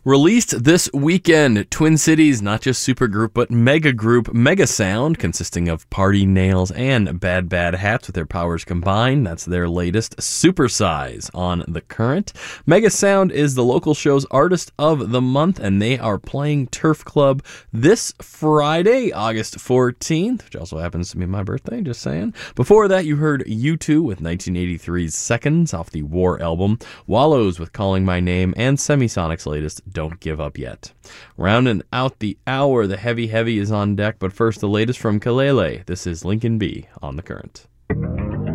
Released this weekend, Twin Cities, not just supergroup, but mega group Mega Sound, consisting of Party Nails and Bad Bad Hats with their powers combined. That's their latest, Supersize, on The Current. Mega Sound is the local show's Artist of the Month, and they are playing Turf Club this Friday, August 14th, which also happens to be my birthday, just saying. Before that, you heard U2 with 1983's Seconds off the War album, Wallows with Calling My Name, and Semisonic's latest, Don't Give Up Yet. Rounding out the hour, the heavy is on deck, but first the latest from Kalele. This is Lincoln B on The Current.